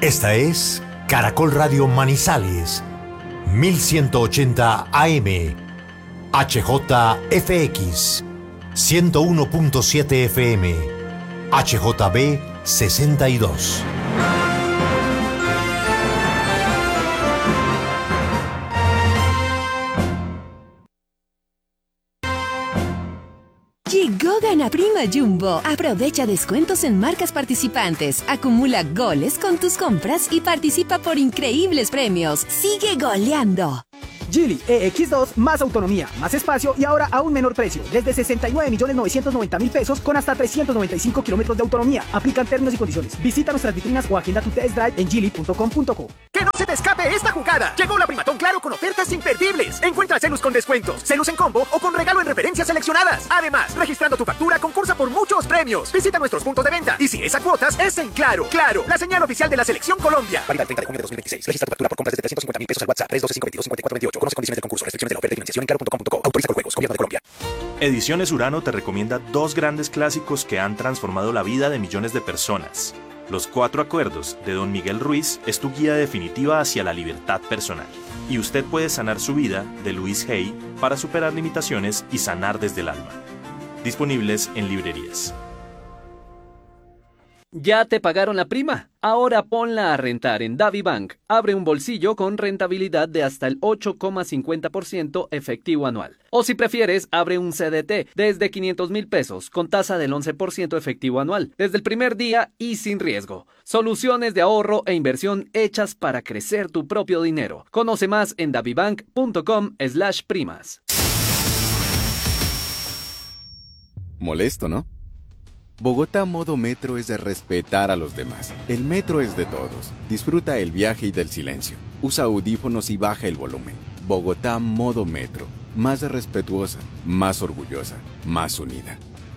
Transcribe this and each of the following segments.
Esta es Caracol Radio Manizales, 1180 AM, HJFX, 101.7 FM, HJB 62. Llegó Gana Prima Jumbo. Aprovecha descuentos en marcas participantes. Acumula goles con tus compras y participa por increíbles premios. ¡Sigue goleando! Geely EX2, más autonomía, más espacio y ahora a un menor precio. Desde 69.990.000 pesos con hasta 395 kilómetros de autonomía. Aplican términos y condiciones. Visita nuestras vitrinas o agenda tu test drive en geely.com.co. ¡Que no se te escape esta jugada! Llegó la Primatón Claro con ofertas imperdibles. Encuentra Celus con descuentos, Celus en combo o con regalo en referencias seleccionadas. Además, registrando tu factura concursa por muchos premios. Visita nuestros puntos de venta y si es a cuotas, es en Claro. Claro, la señal oficial de la Selección Colombia. Válida el 30 de junio de 2026. Registra tu factura por compras desde 350.000 pesos al WhatsApp 312-522-5428. Conoce condiciones del concurso. Restricciones de la oferta y financiación en claro.com.co. Autoriza con juegos. Gobierno de Colombia. Ediciones Urano te recomienda dos grandes clásicos que han transformado la vida de millones de personas. Los 4 acuerdos de Don Miguel Ruiz es tu guía definitiva hacia la libertad personal. Y usted puede sanar su vida de Luis Hay para superar limitaciones y sanar desde el alma. Disponibles en librerías. ¿Ya te pagaron la prima? Ahora ponla a rentar en DaviBank. Abre un bolsillo con rentabilidad de hasta el 8,50% efectivo anual. O si prefieres, abre un CDT desde 500,000 pesos con tasa del 11% efectivo anual, desde el primer día y sin riesgo. Soluciones de ahorro e inversión hechas para crecer tu propio dinero. Conoce más en davibank.com/primas. Molesto, ¿no? Bogotá Modo Metro es de respetar a los demás. El metro es de todos. Disfruta el viaje y del silencio. Usa audífonos y baja el volumen. Bogotá Modo Metro. Más respetuosa, más orgullosa, más unida.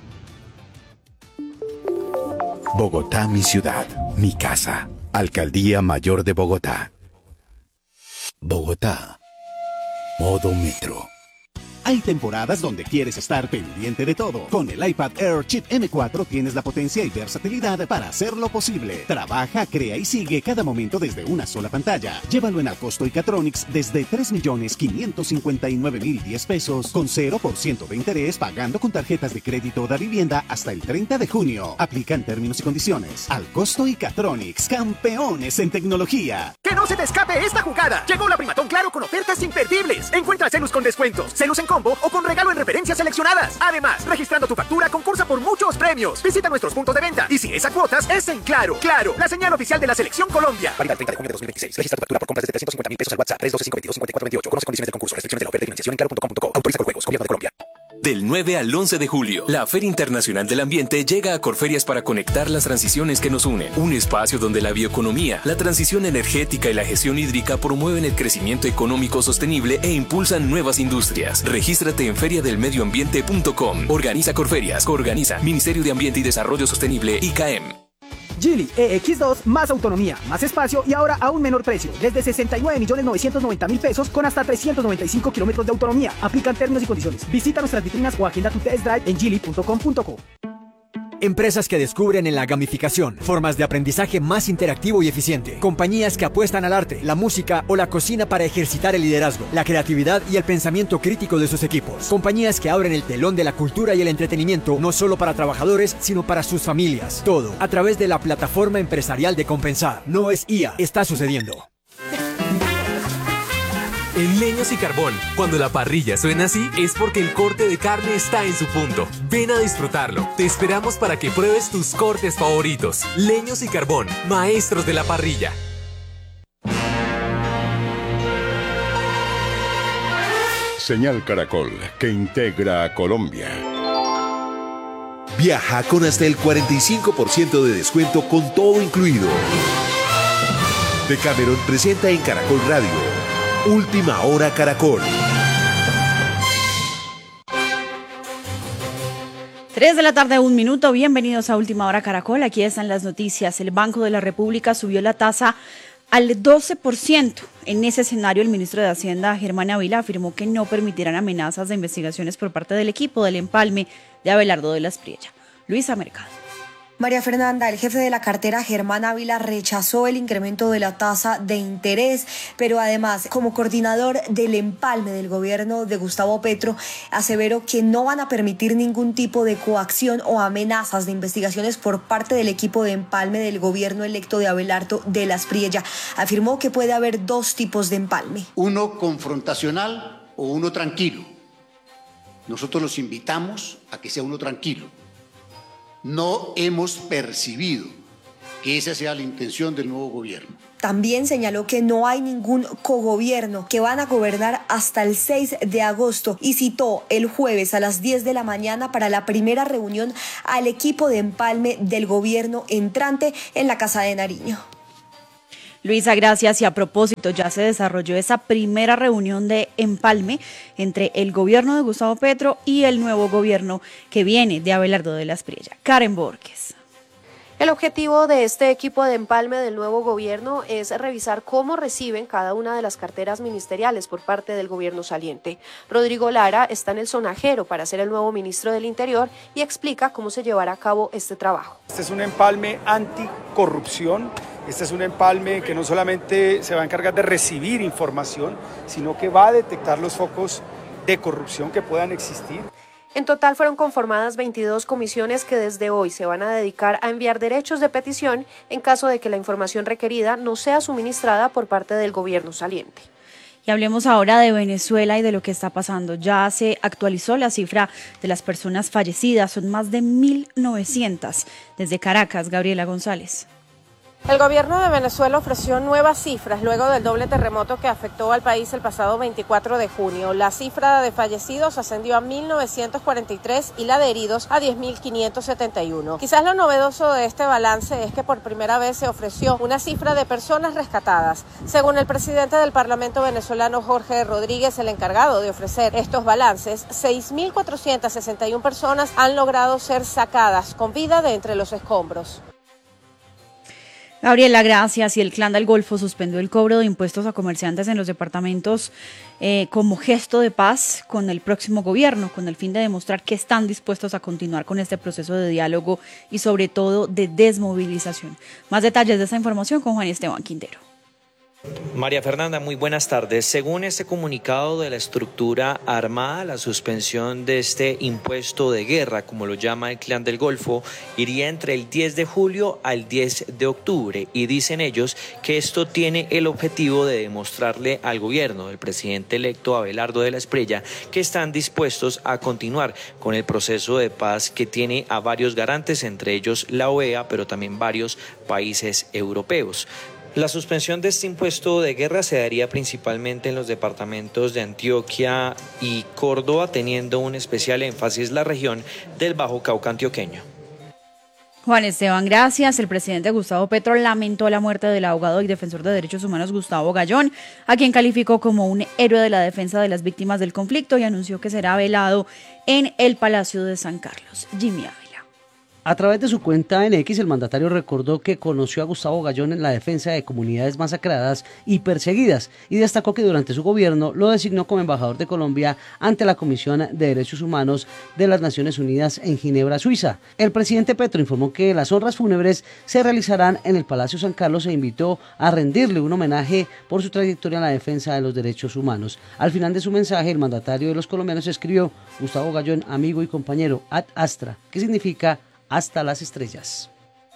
Bogotá, mi ciudad, mi casa. Alcaldía Mayor de Bogotá. Bogotá. Modo Metro. Hay temporadas donde quieres estar pendiente de todo. Con el iPad Air Chip M4 tienes la potencia y versatilidad para hacerlo posible. Trabaja, crea y sigue cada momento desde una sola pantalla. Llévalo en Alcosto y Catronics desde 3.559.010 pesos con 0% de interés pagando con tarjetas de crédito de vivienda hasta el 30 de junio. Aplican términos y condiciones. Alcosto y Catronics, campeones en tecnología. ¡Que no se te escape esta jugada! Llegó la Primatón Claro con ofertas imperdibles. Encuentra Celus con descuentos, Celus en combo o con regalo en referencias seleccionadas. Además, registrando tu factura concursa por muchos premios. Visita nuestros puntos de venta y si es a cuotas, es en Claro. Claro, la señal oficial de la Selección Colombia. Válida el 30 de junio de 2026. Registra tu factura por compras desde 350.000 pesos al WhatsApp 312-522-5428. Conoce condiciones del concurso. Restricciones de la oferta y financiación en claro.com.co. Autoriza con juegos. Gobierno de Colombia. Del 9 al 11 de julio, la Feria Internacional del Ambiente llega a Corferias para conectar las transiciones que nos unen. Un espacio donde la bioeconomía, la transición energética y la gestión hídrica promueven el crecimiento económico sostenible e impulsan nuevas industrias. Regístrate en feriadelmedioambiente.com. Organiza Corferias. Coorganiza Ministerio de Ambiente y Desarrollo Sostenible, ICAEM. Geely EX2, más autonomía, más espacio y ahora a un menor precio. Desde 69.990.000 pesos con hasta 395 kilómetros de autonomía. Aplican términos y condiciones. Visita nuestras vitrinas o agenda tu test drive en geely.com.co. Empresas que descubren en la gamificación formas de aprendizaje más interactivo y eficiente. Compañías que apuestan al arte, la música o la cocina para ejercitar el liderazgo, la creatividad y el pensamiento crítico de sus equipos. Compañías que abren el telón de la cultura y el entretenimiento no solo para trabajadores, sino para sus familias. Todo a través de la plataforma empresarial de Compensar. No es IA, está sucediendo. En Leños y Carbón, cuando la parrilla suena así, es porque el corte de carne está en su punto. Ven a disfrutarlo. Te esperamos para que pruebes tus cortes favoritos. Leños y Carbón, maestros de la parrilla. Señal Caracol, que integra a Colombia. Viaja con hasta el 45% de descuento con todo incluido. Decameron presenta en Caracol Radio Última Hora Caracol. 3 de la tarde, 1 minuto. Bienvenidos a Última Hora Caracol. Aquí están las noticias. El Banco de la República subió la tasa al 12%. En ese escenario, el ministro de Hacienda, Germán Ávila, afirmó que no permitirán amenazas de investigaciones por parte del equipo del empalme de Abelardo de la Espriella. Luisa Mercado. María Fernanda, el jefe de la cartera, Germán Ávila, rechazó el incremento de la tasa de interés, pero además, como coordinador del empalme del gobierno de Gustavo Petro, aseveró que no van a permitir ningún tipo de coacción o amenazas de investigaciones por parte del equipo de empalme del gobierno electo de Abelardo de la Espriella. Afirmó que puede haber dos tipos de empalme. Uno confrontacional o uno tranquilo. Nosotros los invitamos a que sea uno tranquilo. No hemos percibido que esa sea la intención del nuevo gobierno. También señaló que no hay ningún cogobierno, que van a gobernar hasta el 6 de agosto y citó el jueves a las 10 de la mañana para la primera reunión al equipo de empalme del gobierno entrante en la Casa de Nariño. Luisa, gracias. Y a propósito, ya se desarrolló esa primera reunión de empalme entre el gobierno de Gustavo Petro y el nuevo gobierno que viene de Abelardo de la Espriella. Karen Borges. El objetivo de este equipo de empalme del nuevo gobierno es revisar cómo reciben cada una de las carteras ministeriales por parte del gobierno saliente. Rodrigo Lara está en el sonajero para ser el nuevo ministro del Interior y explica cómo se llevará a cabo este trabajo. Este es un empalme anticorrupción. Este es un empalme que no solamente se va a encargar de recibir información, sino que va a detectar los focos de corrupción que puedan existir. En total fueron conformadas 22 comisiones que desde hoy se van a dedicar a enviar derechos de petición en caso de que la información requerida no sea suministrada por parte del gobierno saliente. Y hablemos ahora de Venezuela y de lo que está pasando. Ya se actualizó la cifra de las personas fallecidas, son más de 1.900. Desde Caracas, Gabriela González. El gobierno de Venezuela ofreció nuevas cifras luego del doble terremoto que afectó al país el pasado 24 de junio. La cifra de fallecidos ascendió a 1.943 y la de heridos a 10.571. Quizás lo novedoso de este balance es que por primera vez se ofreció una cifra de personas rescatadas. Según el presidente del Parlamento venezolano, Jorge Rodríguez, el encargado de ofrecer estos balances, 6.461 personas han logrado ser sacadas con vida de entre los escombros. Gabriela, gracias. Y el Clan del Golfo suspendió el cobro de impuestos a comerciantes en los departamentos como gesto de paz con el próximo gobierno, con el fin de demostrar que están dispuestos a continuar con este proceso de diálogo y sobre todo de desmovilización. Más detalles de esta información con Juan Esteban Quintero. María Fernanda, muy buenas tardes. Según este comunicado de la estructura armada, la suspensión de este impuesto de guerra, como lo llama el Clan del Golfo, iría entre el 10 de julio al 10 de octubre y dicen ellos que esto tiene el objetivo de demostrarle al gobierno del presidente electo Abelardo de la Espriella que están dispuestos a continuar con el proceso de paz que tiene a varios garantes, entre ellos la OEA, pero también varios países europeos. La suspensión de este impuesto de guerra se daría principalmente en los departamentos de Antioquia y Córdoba, teniendo un especial énfasis la región del Bajo Cauca antioqueño. Juan Esteban, gracias. El presidente Gustavo Petro lamentó la muerte del abogado y defensor de derechos humanos Gustavo Gallón, a quien calificó como un héroe de la defensa de las víctimas del conflicto y anunció que será velado en el Palacio de San Carlos. Jimmy Ávila. A través de su cuenta en X, el mandatario recordó que conoció a Gustavo Gallón en la defensa de comunidades masacradas y perseguidas y destacó que durante su gobierno lo designó como embajador de Colombia ante la Comisión de Derechos Humanos de las Naciones Unidas en Ginebra, Suiza. El presidente Petro informó que las honras fúnebres se realizarán en el Palacio San Carlos e invitó a rendirle un homenaje por su trayectoria en la defensa de los derechos humanos. Al final de su mensaje, el mandatario de los colombianos escribió: Gustavo Gallón, amigo y compañero, ad astra, que significa hasta las estrellas.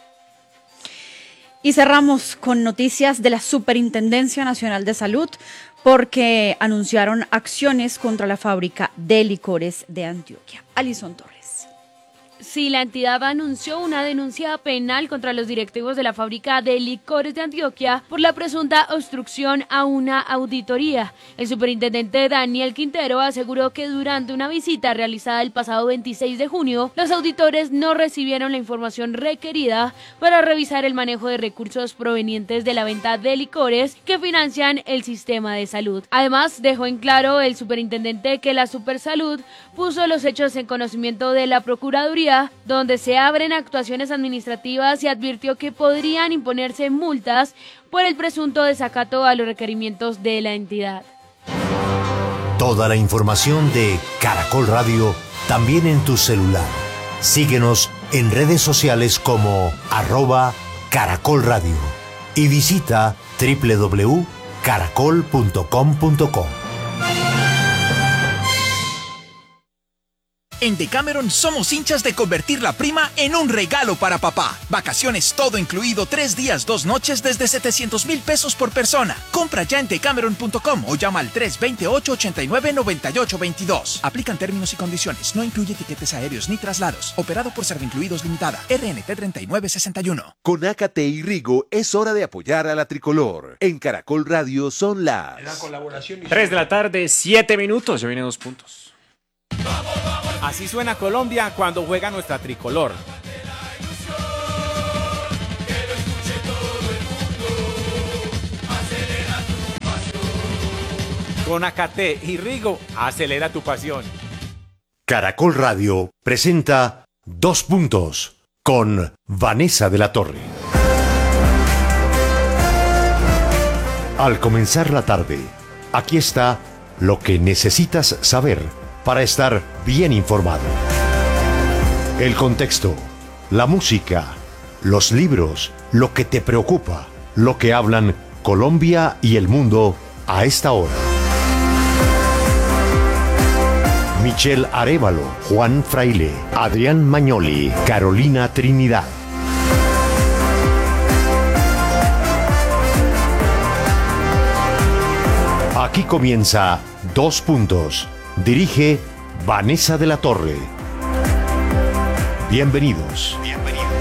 Y cerramos con noticias de la Superintendencia Nacional de Salud, porque anunciaron acciones contra la fábrica de licores de Antioquia. Alison Torres. Sí, la entidad anunció una denuncia penal contra los directivos de la fábrica de licores de Antioquia por la presunta obstrucción a una auditoría. El superintendente Daniel Quintero aseguró que durante una visita realizada el pasado 26 de junio, los auditores no recibieron la información requerida para revisar el manejo de recursos provenientes de la venta de licores que financian el sistema de salud. Además, dejó en claro el superintendente que la Supersalud puso los hechos en conocimiento de la Procuraduría, donde se abren actuaciones administrativas y advirtió que podrían imponerse multas por el presunto desacato a los requerimientos de la entidad. Toda la información de Caracol Radio también en tu celular. Síguenos en redes sociales como @caracolradio y visita www.caracol.com.co. En Decameron somos hinchas de convertir la prima en un regalo para papá. Vacaciones todo incluido, 3 días, 2 noches desde 700,000 pesos por persona. Compra ya en decameron.com o llama al 328-89-9822. Aplican términos y condiciones. No incluye tiquetes aéreos ni traslados. Operado por Servincluidos Limitada. RNT 3961. Con Ácate y Rigo es hora de apoyar a la tricolor. En Caracol Radio son las 3 de la tarde, 7 minutos. Ya vienen 2 puntos. Así suena Colombia cuando juega nuestra tricolor. Con Ácate y Rigo, acelera tu pasión. Caracol Radio presenta 2 puntos con Vanessa de la Torre. Al comenzar la tarde, aquí está lo que necesitas saber para estar bien informado. El contexto, la música, los libros, lo que te preocupa, lo que hablan Colombia y el mundo a esta hora. Michelle Arévalo, Juan Fraile, Adrián Magnoli, Carolina Trinidad. Aquí comienza 2 puntos. Dirige Vanessa de la Torre. Bienvenidos.